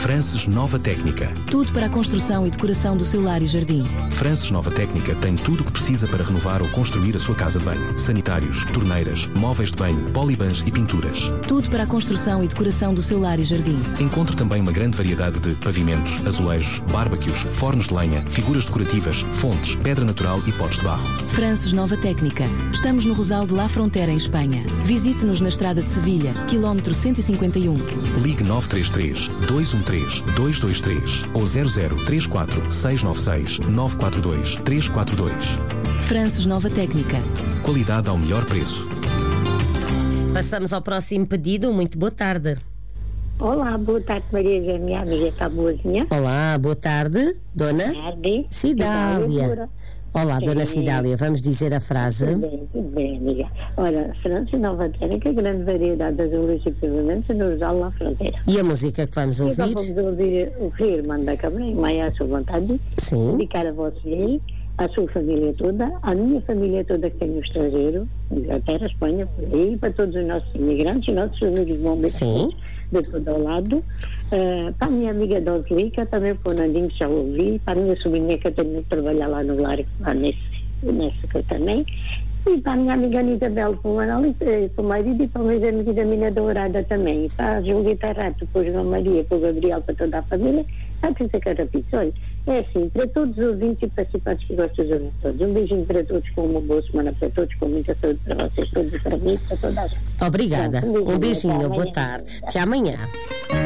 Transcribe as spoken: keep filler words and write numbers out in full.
Frances Nova Técnica. Tudo para a construção e decoração do seu lar e jardim. Frances Nova Técnica tem tudo o que precisa para renovar ou construir a sua casa de banho. Sanitários, torneiras, móveis de banho, polibans e pinturas. Tudo para a construção e decoração do seu lar e jardim. Encontre também uma grande variedade de pavimentos, azulejos, barbecues, fornos de lenha, figuras decorativas, fontes, pedra natural e potes de barro. Frances Nova Técnica. Estamos no Rosal de La Frontera, em Espanha. Visite-nos na estrada de Sevilha, quilómetro cento e cinquenta e um. Ligue nove três três, dois um três, dois dois três ou zero zero três quatro, seis nove seis, nove quatro dois, três quatro dois. Frances Nova Técnica. Qualidade ao melhor preço. Passamos ao próximo pedido. Muito boa tarde. Olá, boa tarde, Maria, minha amiga, está boazinha? Olá, boa tarde, dona Boa tarde. Cidália. Olá, dona Cidália, vamos dizer a frase. Tudo bem, tudo bem, amiga. Ora, Frances Nova Técnica, grande variedade de azulejos e pavimentos no Rosal La Fronteira. E a música que vamos E ouvir? agora vamos ouvir o Firman da Câmara, Maia à sua vontade. Sim. Dedicar a você, à sua família toda, à minha família toda que tem no estrangeiro, Inglaterra, Espanha, por aí, para todos os nossos imigrantes, nossos amigos bombeiros. Sim. De todo ao lado, uh, para a minha amiga Doslica, também para o Nandinho que já ouvi, para a minha sobrinha que eu tenho que trabalhar lá no lar, lá nesse, nesse que também, e para a minha amiga Anita Belo, para o Manolito, para o marido e para o meu amigo da Mina Dourada também, e para a Julita Rato, para o João Maria, para o Gabriel, para toda a família, a Teresa Carapizzo. Olha, é assim, para todos os ouvintes e participantes que gostam de ouvir todos, um beijinho para todos, com uma boa semana para todos, com muita saúde para vocês todos e para mim e para toda a gente. Obrigada. Um beijinho, Um beijinho, até boa amanhã. tarde. Até amanhã.